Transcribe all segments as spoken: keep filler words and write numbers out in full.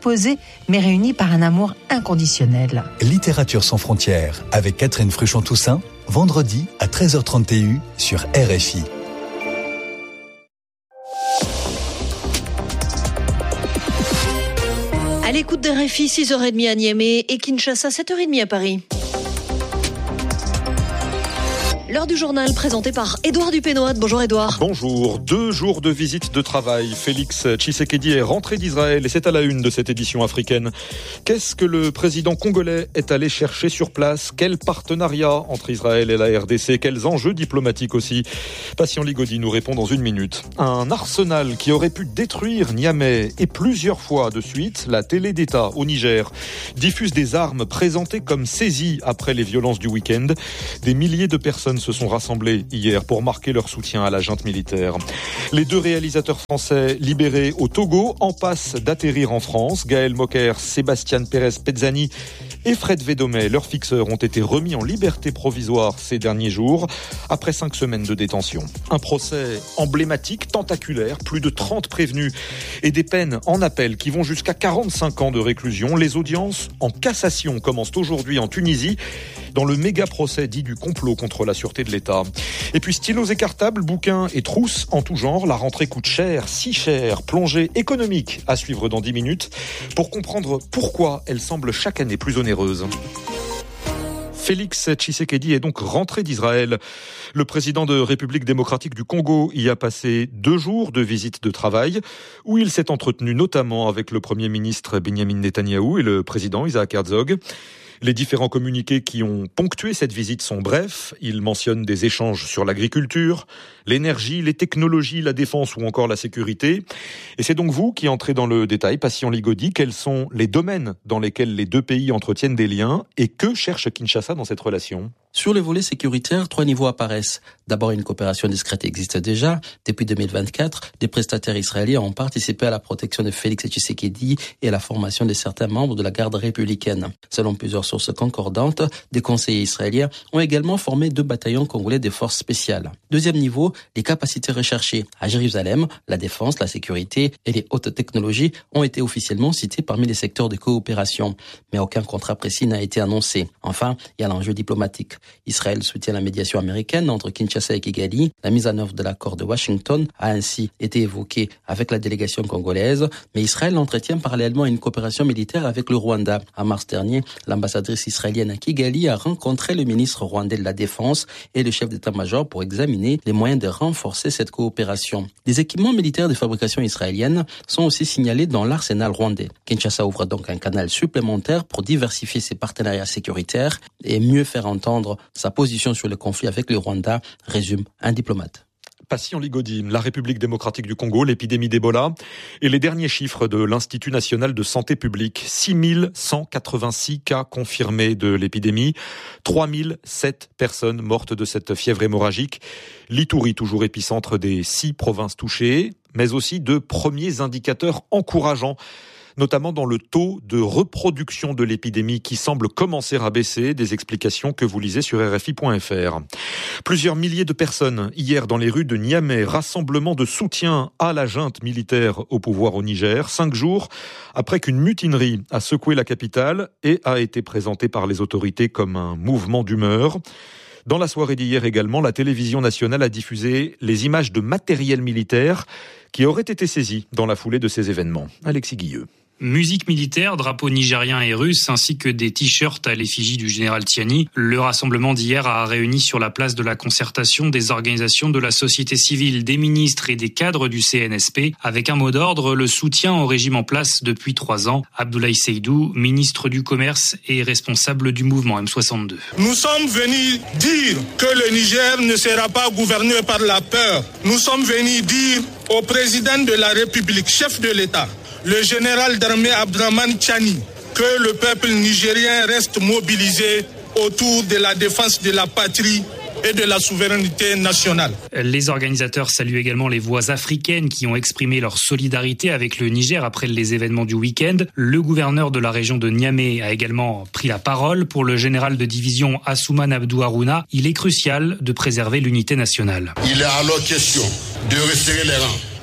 opposés mais réunis par un amour inconditionnel. Littérature sans frontières avec Catherine Fruchon-Toussaint, vendredi à treize heures trente sur R F I. À l'écoute de R F I, six heures trente à Niamey et Kinshasa, sept heures trente à Paris. L'heure du journal présenté par Édouard Dupénoat. Bonjour Édouard. Bonjour. Deux jours de visite de travail. Félix Tshisekedi est rentré d'Israël et c'est à la une de cette édition africaine. Qu'est-ce que le président congolais est allé chercher sur place? Quel partenariat entre Israël et la R D C? Quels enjeux diplomatiques aussi? Patient Ligodi nous répond dans une minute. Un arsenal qui aurait pu détruire Niamey et plusieurs fois de suite, la télé d'État au Niger diffuse des armes présentées comme saisies après les violences du week-end. Des milliers de personnes se sont rassemblés hier pour marquer leur soutien à la junte militaire. Les deux réalisateurs français libérés au Togo en passe d'atterrir en France. Gaël Mocker, Sébastien Pérez-Pezzani et Fred Védomé, leurs fixeurs, ont été remis en liberté provisoire ces derniers jours après cinq semaines de détention. Un procès emblématique, tentaculaire, plus de trente prévenus et des peines en appel qui vont jusqu'à quarante-cinq ans de réclusion. Les audiences en cassation commencent aujourd'hui en Tunisie dans le méga procès dit du complot contre la sûreté de l'État. Et puis stylos et cartables, bouquins et trousses en tout genre, la rentrée coûte cher, si cher, plongée économique à suivre dans dix minutes pour comprendre pourquoi elle semble chaque année plus onéreuse. Félix Tshisekedi est donc rentré d'Israël. Le président de République démocratique du Congo y a passé deux jours de visite de travail où il s'est entretenu notamment avec le premier ministre Benyamin Netanyahou et le président Isaac Herzog. Les différents communiqués qui ont ponctué cette visite sont brefs. Ils mentionnent des échanges sur l'agriculture, l'énergie, les technologies, la défense ou encore la sécurité. Et c'est donc vous qui entrez dans le détail, Patient Ligodi. Quels sont les domaines dans lesquels les deux pays entretiennent des liens et que cherche Kinshasa dans cette relation ? Sur le volet sécuritaire, trois niveaux apparaissent. D'abord, une coopération discrète existe déjà. Depuis deux mille vingt-quatre, des prestataires israéliens ont participé à la protection de Félix Tshisekedi et à la formation de certains membres de la garde républicaine. Selon plusieurs sources concordantes, des conseillers israéliens ont également formé deux bataillons congolais des forces spéciales. Deuxième niveau, les capacités recherchées. À Jérusalem, la défense, la sécurité et les hautes technologies ont été officiellement cités parmi les secteurs de coopération. Mais aucun contrat précis n'a été annoncé. Enfin, il y a l'enjeu diplomatique. Israël soutient la médiation américaine entre Kinshasa et Kigali. La mise en œuvre de l'accord de Washington a ainsi été évoquée avec la délégation congolaise, mais Israël entretient parallèlement une coopération militaire avec le Rwanda. En mars dernier, l'ambassadrice israélienne à Kigali a rencontré le ministre rwandais de la Défense et le chef d'état-major pour examiner les moyens de renforcer cette coopération. Des équipements militaires de fabrication israélienne sont aussi signalés dans l'arsenal rwandais. Kinshasa ouvre donc un canal supplémentaire pour diversifier ses partenariats sécuritaires et mieux faire entendre sa position sur le conflit avec le Rwanda, résume un diplomate. Patient Ligodi, la République démocratique du Congo, l'épidémie d'Ebola et les derniers chiffres de l'Institut national de santé publique. six mille cent quatre-vingt-six cas confirmés de l'épidémie, trois mille sept personnes mortes de cette fièvre hémorragique. L'Ituri, toujours épicentre des six provinces touchées, mais aussi de premiers indicateurs encourageants, notamment dans le taux de reproduction de l'épidémie qui semble commencer à baisser, des explications que vous lisez sur R F I point F R. Plusieurs milliers de personnes hier dans les rues de Niamey, rassemblement de soutien à la junte militaire au pouvoir au Niger, cinq jours après qu'une mutinerie a secoué la capitale et a été présentée par les autorités comme un mouvement d'humeur. Dans la soirée d'hier également, la télévision nationale a diffusé les images de matériel militaire qui auraient été saisies dans la foulée de ces événements. Alexis Guilleux. Musique militaire, drapeaux nigériens et russes, ainsi que des t-shirts à l'effigie du général Tiani. Le rassemblement d'hier a réuni sur la place de la concertation des organisations de la société civile, des ministres et des cadres du C N S P, avec un mot d'ordre, le soutien au régime en place depuis trois ans. Abdoulaye Seydou, ministre du Commerce et responsable du mouvement M soixante-deux. Nous sommes venus dire que le Niger ne sera pas gouverné par la peur. Nous sommes venus dire au président de la République, chef de l'État, le général d'armée Abdraman Tiani, que le peuple nigérien reste mobilisé autour de la défense de la patrie et de la souveraineté nationale. Les organisateurs saluent également les voix africaines qui ont exprimé leur solidarité avec le Niger après les événements du week-end. Le gouverneur de la région de Niamey a également pris la parole. Pour le général de division Assouman Abdou Harouna, il est crucial de préserver l'unité nationale. Il est alors question de resserrer les rangs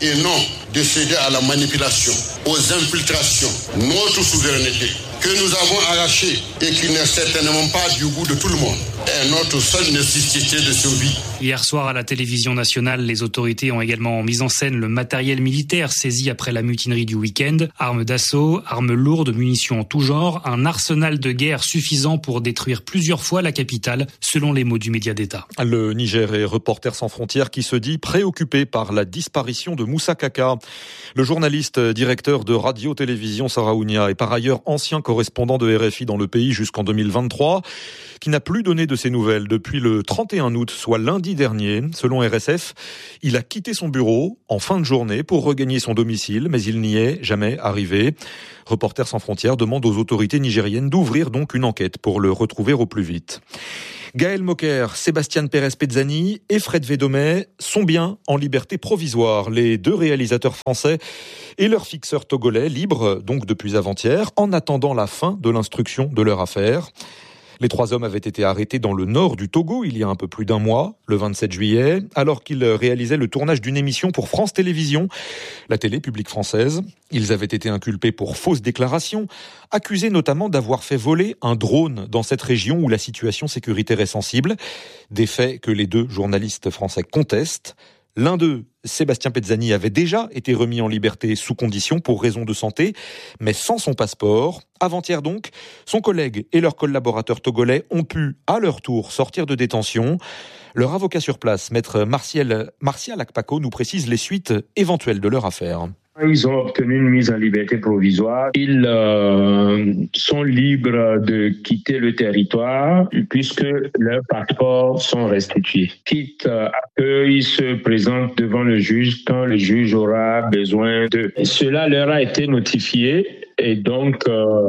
et non de céder à la manipulation, aux infiltrations. Notre souveraineté que nous avons arrachée et qui n'est certainement pas du goût de tout le monde est notre seule nécessité de survie. Hier soir à la télévision nationale, les autorités ont également mis en scène le matériel militaire saisi après la mutinerie du week-end. Armes d'assaut, armes lourdes, munitions en tout genre, un arsenal de guerre suffisant pour détruire plusieurs fois la capitale, selon les mots du média d'État. Le Niger est Reporters sans frontières qui se dit préoccupé par la disparition de Moussa Kaka. Le journaliste directeur de Radio-Télévision Saraounia est par ailleurs ancien correspondant de R F I dans le pays jusqu'en deux mille vingt-trois, qui n'a plus donné de ses nouvelles depuis le trente et un août, soit lundi dernier. Selon R S F, il a quitté son bureau en fin de journée pour regagner son domicile, mais il n'y est jamais arrivé. Reporters sans frontières demande aux autorités nigériennes d'ouvrir donc une enquête pour le retrouver au plus vite. Gaël Moker, Sébastien Pérez-Pezzani et Fred Védomé sont bien en liberté provisoire. Les deux réalisateurs français et leur fixeur togolais, libres donc depuis avant-hier, en attendant la fin de l'instruction de leur affaire. Les trois hommes avaient été arrêtés dans le nord du Togo il y a un peu plus d'un mois, le vingt-sept juillet, alors qu'ils réalisaient le tournage d'une émission pour France Télévisions, la télé publique française. Ils avaient été inculpés pour fausses déclarations, accusés notamment d'avoir fait voler un drone dans cette région où la situation sécuritaire est sensible. Des faits que les deux journalistes français contestent. L'un d'eux, Sébastien Pezzani, avait déjà été remis en liberté sous condition pour raison de santé, mais sans son passeport. Avant-hier donc, son collègue et leurs collaborateurs togolais ont pu, à leur tour, sortir de détention. Leur avocat sur place, maître Martial, Martial Akpako, nous précise les suites éventuelles de leur affaire. Ils ont obtenu une mise en liberté provisoire. Ils euh, sont libres de quitter le territoire puisque leurs passeports sont restitués. Quitte à qu'ils se présentent devant le juge quand le juge aura besoin d'eux. Cela leur a été notifié et donc euh,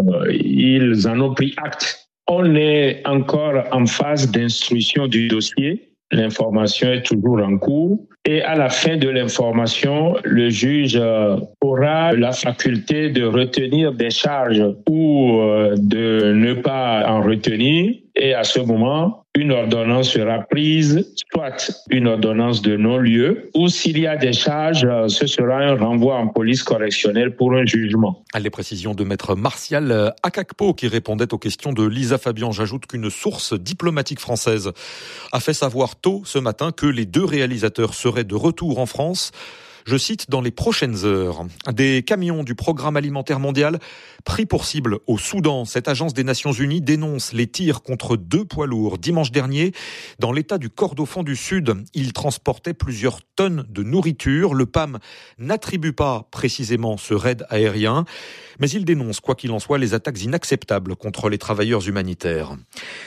ils en ont pris acte. On est encore en phase d'instruction du dossier. L'information est toujours en cours. Et à la fin de l'information, le juge aura la faculté de retenir des charges ou de ne pas en retenir. Et à ce moment, une ordonnance sera prise, soit une ordonnance de non-lieu, ou s'il y a des charges, ce sera un renvoi en police correctionnelle pour un jugement. Les précisions de maître Martial Akakpo qui répondait aux questions de Lisa Fabian. J'ajoute qu'une source diplomatique française a fait savoir tôt ce matin que les deux réalisateurs seraient de retour en France. Je cite, dans les prochaines heures. Des camions du Programme alimentaire mondial pris pour cible au Soudan. Cette agence des Nations Unies dénonce les tirs contre deux poids lourds. Dimanche dernier, dans l'état du Kordofan du Sud, ils transportaient plusieurs tonnes de nourriture. Le P A M n'attribue pas précisément ce raid aérien, mais il dénonce, quoi qu'il en soit, les attaques inacceptables contre les travailleurs humanitaires.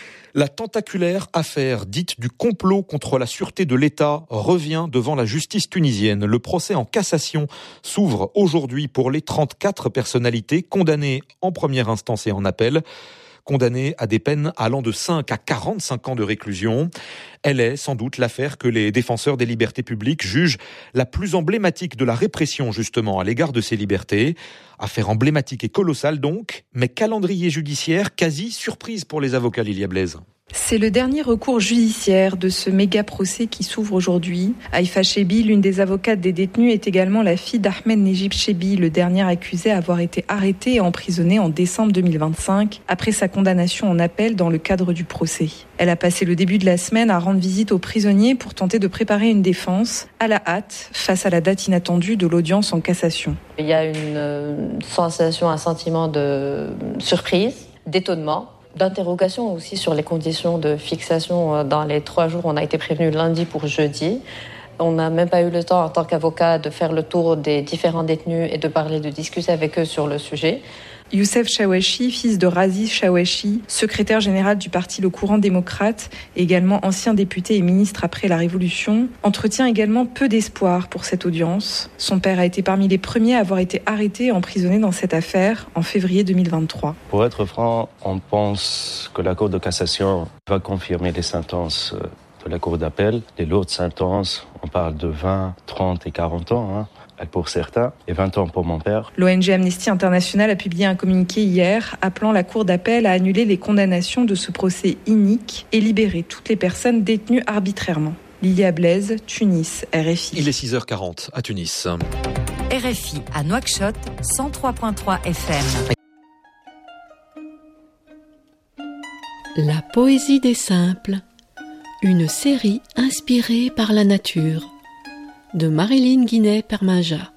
La tentaculaire affaire dite du complot contre la sûreté de l'État revient devant la justice tunisienne. Le procès en cassation s'ouvre aujourd'hui pour les trente-quatre personnalités condamnées en première instance et en appel, condamnées à des peines allant de cinq à quarante-cinq ans de réclusion. Elle est sans doute l'affaire que les défenseurs des libertés publiques jugent la plus emblématique de la répression justement à l'égard de ces libertés. Affaire emblématique et colossale donc, mais calendrier judiciaire quasi surprise pour les avocats, Lilia Blaise. C'est le dernier recours judiciaire de ce méga procès qui s'ouvre aujourd'hui. Haïfa Chebi, l'une des avocates des détenus, est également la fille d'Ahmed Nejib Chebi, le dernier accusé à avoir été arrêté et emprisonné en décembre deux mille vingt-cinq après sa condamnation en appel dans le cadre du procès. Elle a passé le début de la semaine à rendre visite aux prisonniers pour tenter de préparer une défense à la hâte face à la date inattendue de l'audience en cassation. Il y a une euh, sensation, un sentiment de surprise, d'étonnement, d'interrogation aussi sur les conditions de fixation dans les trois jours. On a été prévenu lundi pour jeudi. On n'a même pas eu le temps en tant qu'avocat de faire le tour des différents détenus et de parler, de discuter avec eux sur le sujet. Youssef Chaouachi, fils de Razi Chaouachi, secrétaire général du parti Le Courant démocrate, également ancien député et ministre après la Révolution, entretient également peu d'espoir pour cette audience. Son père a été parmi les premiers à avoir été arrêté et emprisonné dans cette affaire en février deux mille vingt-trois. Pour être franc, on pense que la Cour de cassation va confirmer les sentences de la Cour d'appel. Les lourdes sentences, on parle de vingt, trente et quarante ans, hein. Pour certains, et vingt ans pour mon père. L'O N G Amnesty International a publié un communiqué hier appelant la Cour d'appel à annuler les condamnations de ce procès inique et libérer toutes les personnes détenues arbitrairement. Lilia Blaise, Tunis, R F I. Il est six heures quarante à Tunis. R F I à Nouakchott, cent trois virgule trois F M. La poésie des simples, une série inspirée par la nature, de Marilyn Guinet-Perminja.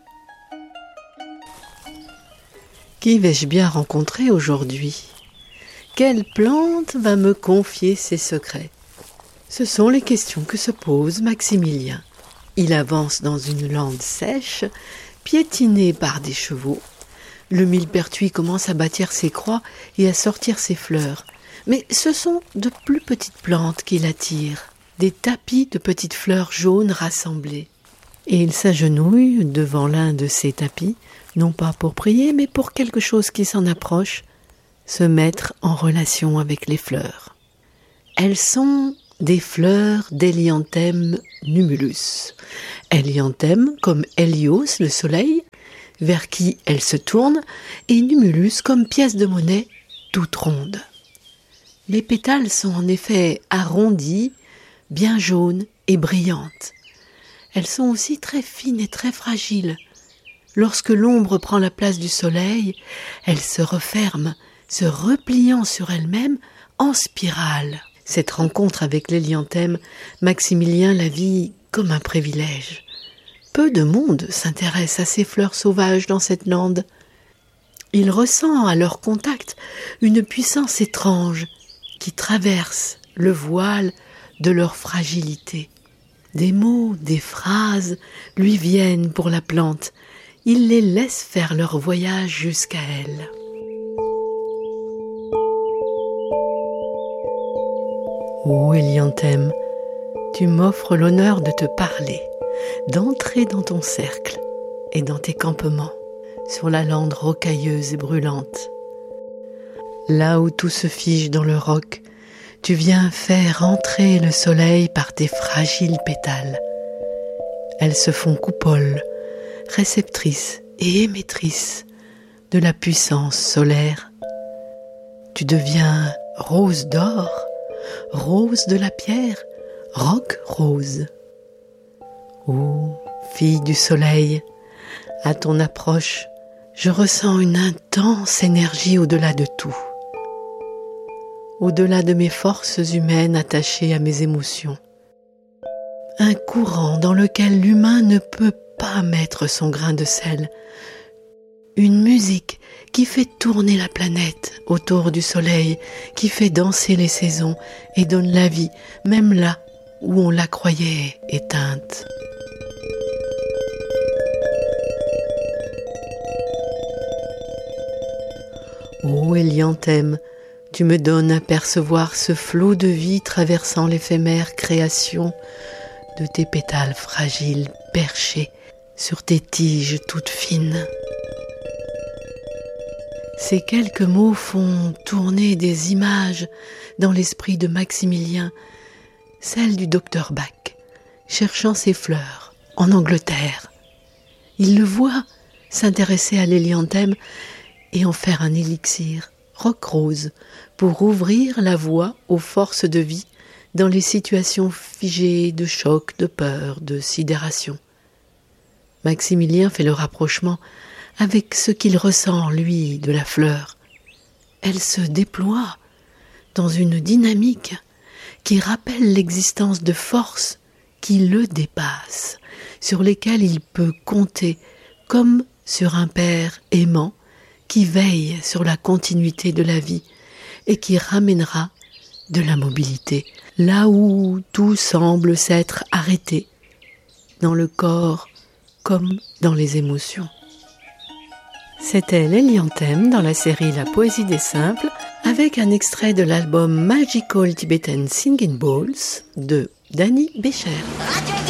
Qui vais-je bien rencontrer aujourd'hui ? Quelle plante va me confier ses secrets ? Ce sont les questions que se pose Maximilien. Il avance dans une lande sèche, piétinée par des chevaux. Le millepertuis commence à bâtir ses croix et à sortir ses fleurs. Mais ce sont de plus petites plantes qui l'attirent, des tapis de petites fleurs jaunes rassemblées. Et il s'agenouille devant l'un de ces tapis, non pas pour prier, mais pour quelque chose qui s'en approche, se mettre en relation avec les fleurs. Elles sont des fleurs d'Hélianthème numulus. Hélianthème comme Hélios, le soleil, vers qui elles se tournent, et numulus comme pièce de monnaie toute ronde. Les pétales sont en effet arrondis, bien jaunes et brillantes. Elles sont aussi très fines et très fragiles. Lorsque l'ombre prend la place du soleil, elles se referment, se repliant sur elles-mêmes en spirale. Cette rencontre avec l'hélianthème, Maximilien la vit comme un privilège. Peu de monde s'intéresse à ces fleurs sauvages dans cette lande. Il ressent à leur contact une puissance étrange qui traverse le voile de leur fragilité. Des mots, des phrases lui viennent pour la plante. Il les laisse faire leur voyage jusqu'à elle. Ô Hélianthème, tu m'offres l'honneur de te parler, d'entrer dans ton cercle et dans tes campements, sur la lande rocailleuse et brûlante. Là où tout se fige dans le roc, tu viens faire entrer le soleil par tes fragiles pétales. Elles se font coupoles, réceptrices et émettrices de la puissance solaire. Tu deviens rose d'or, rose de la pierre, roc rose. Ô fille du soleil, à ton approche, je ressens une intense énergie au-delà de tout. Au-delà de mes forces humaines attachées à mes émotions. Un courant dans lequel l'humain ne peut pas mettre son grain de sel. Une musique qui fait tourner la planète autour du soleil, qui fait danser les saisons et donne la vie, même là où on la croyait éteinte. Ô Hélianthème, tu me donnes à percevoir ce flot de vie traversant l'éphémère création de tes pétales fragiles perchés sur tes tiges toutes fines. Ces quelques mots font tourner des images dans l'esprit de Maximilien, celles du docteur Bach, cherchant ses fleurs en Angleterre. Il le voit s'intéresser à l'hélianthème et en faire un élixir roc rose pour ouvrir la voie aux forces de vie dans les situations figées de choc, de peur, de sidération. Maximilien fait le rapprochement avec ce qu'il ressent, lui, de la fleur. Elle se déploie dans une dynamique qui rappelle l'existence de forces qui le dépassent, sur lesquelles il peut compter comme sur un père aimant qui veille sur la continuité de la vie et qui ramènera de la mobilité, là où tout semble s'être arrêté, dans le corps comme dans les émotions. C'était l'hélianthème dans la série La Poésie des Simples, avec un extrait de l'album Magical Tibetan Singing Bowls de Danny Becher.